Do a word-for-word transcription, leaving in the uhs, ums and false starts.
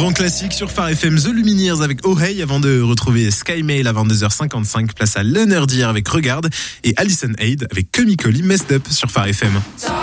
grand classique sur Phare F M, The Lumineers avec Oh Hey, avant de retrouver Sky Mail à vingt-deux heures cinquante-cinq, place à Leonard Deer avec Regarde et Alison Haid avec Chemically Messed Up sur Phare F M.